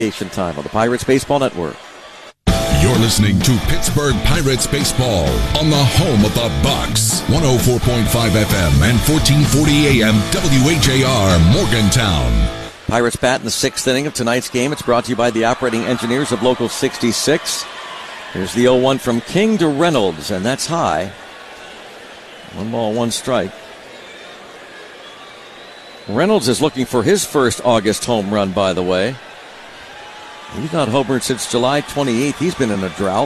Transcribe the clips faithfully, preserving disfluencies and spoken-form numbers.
Time on the Pirates Baseball Network. You're listening to Pittsburgh Pirates Baseball on the home of the Bucks. one oh four point five F M and fourteen forty A M W H A R Morgantown. Pirates bat in the sixth inning of tonight's game. It's brought to you by the operating engineers of Local sixty-six. Here's the oh one from King to Reynolds, and that's high. One ball, one strike. Reynolds is looking for his first August home run, by the way. He's not homered since July twenty-eighth. He's been in a drought.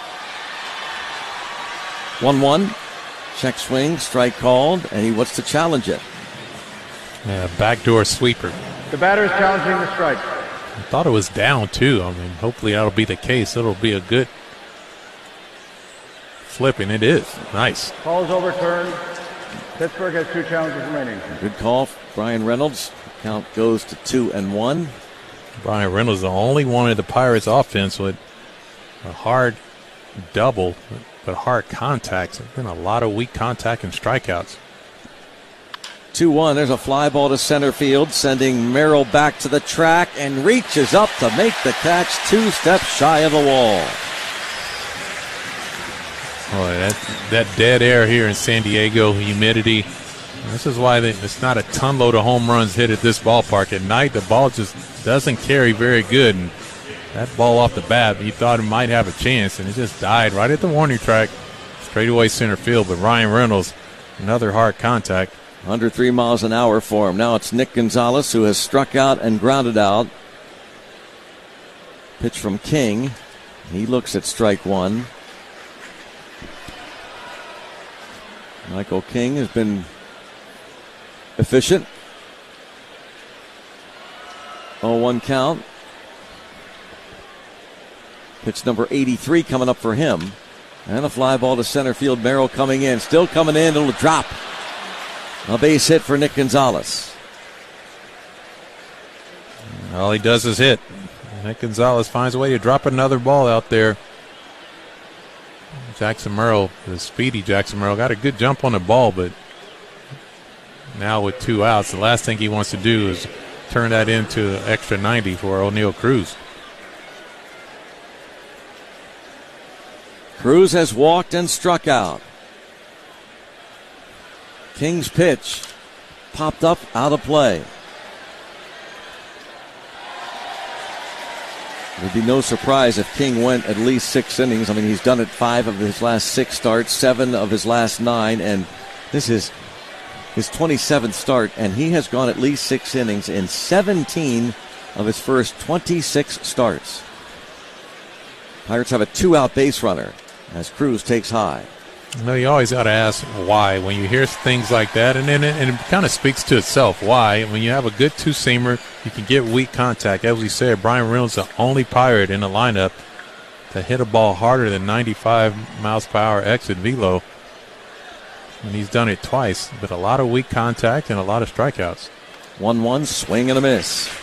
one one. Check swing, strike called, and he wants to challenge it. Yeah, backdoor sweeper. The batter is challenging the strike. I thought it was down, too. I mean, hopefully that'll be the case. It'll be a good flipping. It is. Nice. Call is overturned. Pittsburgh has two challenges remaining. Good call, Brian Reynolds. Count goes to two and one. Brian Reynolds, the only one of the Pirates offense with a hard double, but hard contacts. There's been a lot of weak contact and strikeouts. two one. There's a fly ball to center field, sending Merrill back to the track and reaches up to make the catch two steps shy of the wall. Boy, that, that dead air here in San Diego, humidity. This is why they, it's not a ton load of home runs hit at this ballpark. At night, the ball just doesn't carry very good. And that ball off the bat, you thought it might have a chance, and it just died right at the warning track, straight away center field. But Ryan Reynolds, another hard contact. Under three miles an hour for him. Now it's Nick Gonzalez who has struck out and grounded out. Pitch from King. He looks at strike one. Michael King has been efficient. oh one count. Pitch number eighty-three coming up for him. And a fly ball to center field. Merrill coming in. Still coming in. It'll drop. A base hit for Nick Gonzalez. All he does is hit. Nick Gonzalez finds a way to drop another ball out there. Jackson Merrill, the speedy Jackson Merrill, got a good jump on the ball, but now with two outs, the last thing he wants to do is turn that into extra ninety for O'Neal Cruz. Cruz has walked and struck out. King's pitch popped up, out of play. It would be no surprise if King went at least six innings. I mean, he's done it five of his last six starts, seven of his last nine, and this is his twenty-seventh start, and he has gone at least six innings in seventeen of his first twenty-six starts. Pirates have a two-out base runner as Cruz takes high. You know, you always got to ask why when you hear things like that, and then it, and it kind of speaks to itself. Why? When you have a good two-seamer, you can get weak contact. As we said, Brian Reynolds is the only Pirate in the lineup to hit a ball harder than ninety-five miles per hour exit velo, and he's done it twice, but a lot of weak contact and a lot of strikeouts. one one, swing and a miss.